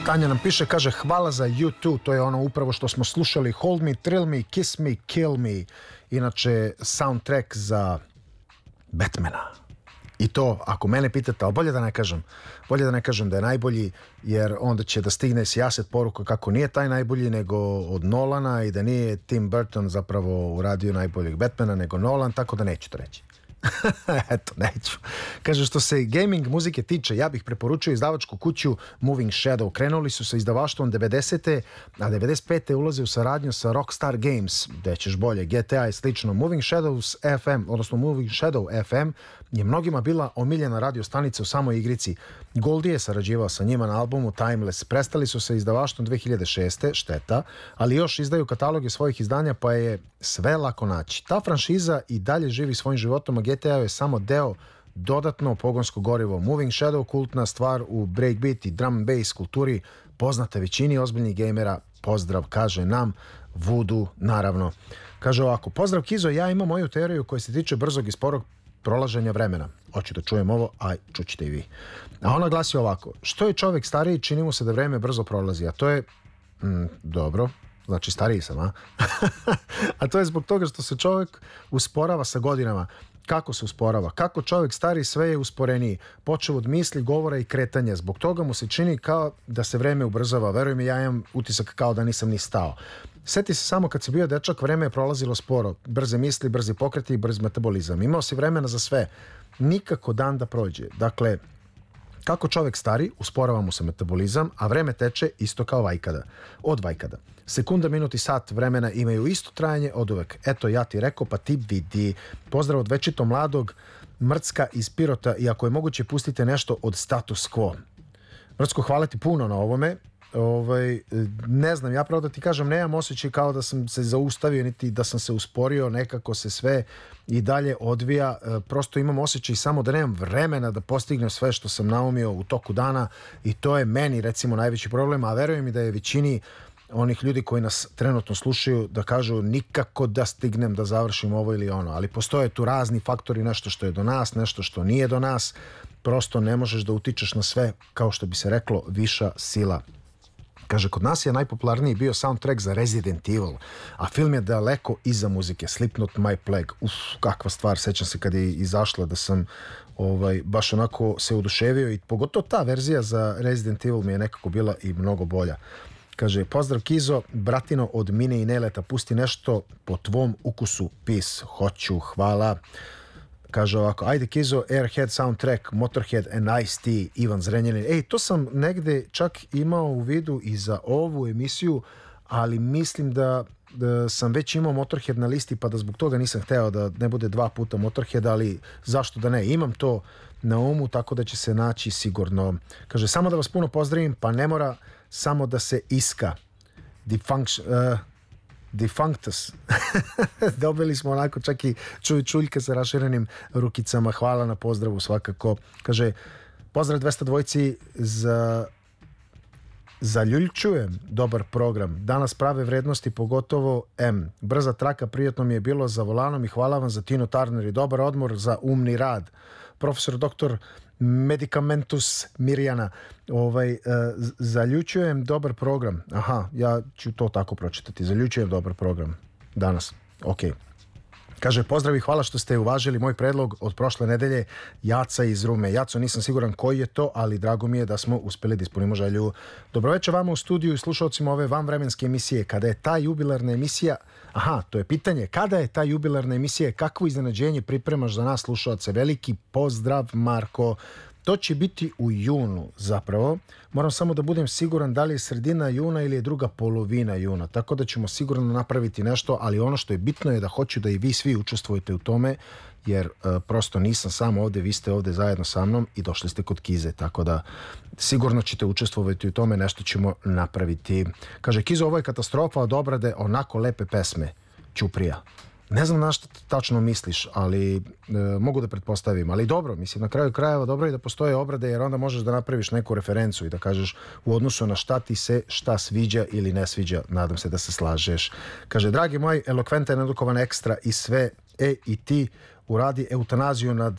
Tanja nam piše, kaže hvala za U2, to je ono upravo što smo slušali, Hold Me, Thrill Me, Kiss Me, Kill Me, inače soundtrack za Batmana. I to, ako mene pitate, ali bolje da ne kažem da je najbolji, jer onda će da stigne sijaset poruka kako nije taj najbolji nego od Nolana i da nije Tim Burton zapravo uradio najboljeg Batmana nego Nolan, tako da neću to reći. Eto, neću. Kaže, što se gaming muzike tiče, ja bih preporučio izdavačku kuću Moving Shadow. Krenuli su sa izdavaštvom 90. a 95. ulaze u saradnju sa Rockstar Games, gde ćeš bolje, GTA i slično. Moving Shadows FM, odnosno Moving Shadow FM je mnogima bila omiljena radio stanica u samoj igrici. Goldie je sarađivao sa njima na albumu Timeless. Prestali su sa izdavaštvom 2006. Šteta, ali još izdaju kataloge svojih izdanja, pa je sve lako naći. Ta franšiza i dalje živi svojim životom, a GTA je samo deo, dodatno pogonsko gorivo. Moving Shadow, kultna stvar u breakbeat i drum and bass kulturi, poznata većini ozbiljnih gejmera. Pozdrav, kaže nam Voodoo, naravno. Kaže ovako, pozdrav Kizo, ja imam moju teoriju koja se tiče brzog i sporog prolaženja vremena. Hoću da čujem ovo, a čućete i vi. A ona glasi ovako, što je čovjek stariji, čini mu se da vreme brzo prolazi, a to je dobro, znači stariji sam, a? A to je zbog toga što se čovjek usporava sa godinama. Kako se usporava? Kako čovjek stari, sve je usporeniji. Počeo od misli, govora i kretanja. Zbog toga mu se čini kao da se vreme ubrzava. Veruj mi, ja imam utisak kao da nisam ni stao. Sjeti se samo kad si bio dečak, vreme je prolazilo sporo. Brze misli, brzi pokreti i brz metabolizam. Imao si vremena za sve. Nikako dan da prođe. Dakle, kako čovjek stari, usporava mu se metabolizam, a vreme teče isto kao vajkada. Od vajkada. Sekunda, minut i sat vremena imaju isto trajanje od uvek. Eto, ja ti rekao, pa ti vidi. Pozdrav od večito mladog Mrcka iz Pirota i ako je moguće pustite nešto od Status Quo. Mrcko, hvala ti puno na ovome. Ne znam, ja pravo da ti kažem, nemam osjećaj kao da sam se zaustavio niti da sam se usporio, nekako se sve i dalje odvija, prosto imam osjećaj samo da nemam vremena da postignem sve što sam naumio u toku dana i to je meni recimo najveći problem, a verujem mi da je većini onih ljudi koji nas trenutno slušaju da kažu nikako da stignem da završim ovo ili ono, ali postoje tu razni faktori, nešto što je do nas, nešto što nije do nas, prosto ne možeš da utičeš na sve, kao što bi se reklo, viša sila. Kaže, kod nas je najpopularniji bio soundtrack za Resident Evil, a film je daleko iza muzike. Slipknot, My Plague. Kakva stvar, sećam se kad je izašla da sam baš onako se oduševio i pogotovo ta verzija za Resident Evil mi je nekako bila i mnogo bolja. Kaže, pozdrav Kizo, bratino od Mine i Neleta, pusti nešto po tvom ukusu, peace. Hoću, hvala. Kaže ovako, ajde Kizo, Airhead soundtrack, Motorhead and Ice-T, Ivan Zrenjanin. To sam negde čak imao u vidu i za ovu emisiju, ali mislim da sam već imao Motorhead na listi, pa da zbog toga nisam hteo da ne bude 2 puta Motorhead, ali zašto da ne? Imam to na umu, tako da će se naći sigurno. Kaže, samo da vas puno pozdravim, pa ne mora samo da se iska. Defunctus. Dobili smo onako čak i čuljke sa raširenim rukicama. Hvala na pozdravu svakako. Kaže, pozdrav 202 zaljuljčujem dobar program. Danas prave vrednosti, pogotovo M. Brza traka, prijatno mi je bilo za volanom i hvala vam za Tino Turner i dobar odmor za umni rad. Profesor doktor Medicamentus Mirjana, zaljučujem dobar program. Aha, ja ću to tako pročitati. Zaljučujem dobar program danas. Ok. Kaže, pozdrav i hvala što ste uvažili moj predlog od prošle nedelje, Jaca iz Rume. Jaco, nisam siguran koji je to, ali drago mi je da smo uspeli da ispunimo želju. Dobroveče vama u studiju i slušalcima ove vanvremenske emisije. Kada je ta jubilarna emisija... Aha, to je pitanje. Kada je ta jubilarna emisija? Kakvo iznenađenje pripremaš za nas slušalce? Veliki pozdrav, Marko. To će biti u junu zapravo. Moram samo da budem siguran da li je sredina juna ili je druga polovina juna. Tako da ćemo sigurno napraviti nešto, ali ono što je bitno je da hoću da i vi svi učestvujete u tome, jer prosto nisam sam ovde, vi ste ovde zajedno sa mnom i došli ste kod Kize, tako da sigurno ćete učestvovati u tome, nešto ćemo napraviti. Kaže, Kizo, ovo je katastrofa od obrade onako lepe pesme. Ćuprija. Ne znam na što tačno misliš, ali mogu da pretpostavim, ali dobro, mislim, na kraju krajeva dobro je da postoje obrade, jer onda možeš da napraviš neku referencu i da kažeš u odnosu na šta ti se šta sviđa ili ne sviđa, nadam se da se slažeš. Kaže, dragi moj, elokventan, edukovan ekstra i sve, i ti uradi eutanaziju nad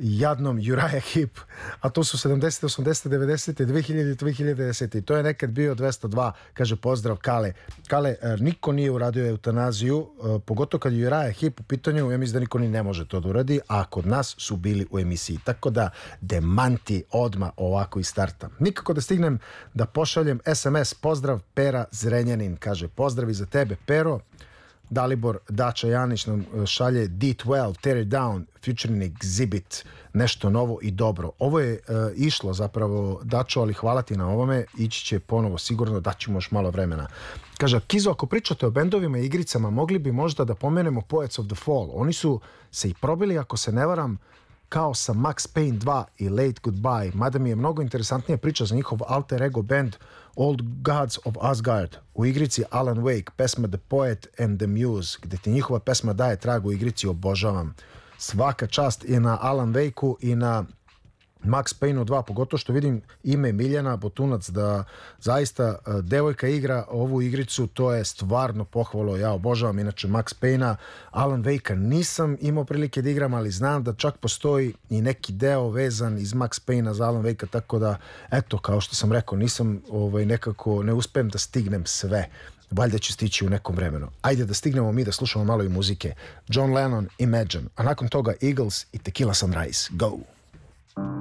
jadnom Uriah Heep, a to su 70, 80, 90, 2000, 2010. I to je nekad bio 202, kaže pozdrav Kale. Kale, niko nije uradio eutanaziju, pogotovo kad je Uriah Heep u pitanju, ja mislim da niko ni ne može to da uradi, a kod nas su bili u emisiji. Tako da demanti odma ovako i starta. Nikako da stignem da pošaljem SMS, pozdrav Pera Zrenjanin, kaže pozdrav i za tebe Pero. Dalibor Dača Janić nam šalje D12, Tear It Down, featuring Exhibit, nešto novo i dobro. Ovo je išlo zapravo, Dačo, ali hvala ti na ovome, ići će ponovo sigurno, daćemo još malo vremena. Kaže, Kizo, ako pričate o bendovima i igricama, mogli bi možda da pomenemo Poets of the Fall. Oni su se i probili, ako se ne varam, kao sa Max Payne 2 i Late Goodbye, mada mi je mnogo interesantnija priča za njihov alter ego band Old Gods of Asgard u igrici Alan Wake, pesma The Poet and the Muse, gde ti njihova pesma daje trag u igrici, obožavam. Svaka čast i na Alan Wakeu i na Max Payne 2, pogotovo što vidim ime Miljana Botunac da zaista devojka igra ovu igricu, to je stvarno pohvalo, ja obožavam inače Max Payne-a. Alan Wake-a nisam imao prilike da igram, ali znam da čak postoji i neki deo vezan iz Max Payne-a za Alan Wake-a, tako da eto, kao što sam rekao, nisam nekako, ne uspem da stignem sve, valjda ću stići u nekom vremenu. Ajde da stignemo mi da slušamo malo i muzike. John Lennon, Imagine, a nakon toga Eagles i Tequila Sunrise. Go!